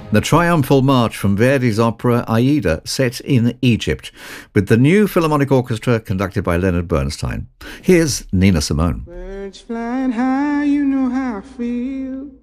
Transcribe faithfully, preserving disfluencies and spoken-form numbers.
The triumphal march from Verdi's opera Aida, set in Egypt, with the New Philharmonic Orchestra conducted by Leonard Bernstein. Here's Nina Simone. Birds flying high, you know how I feel.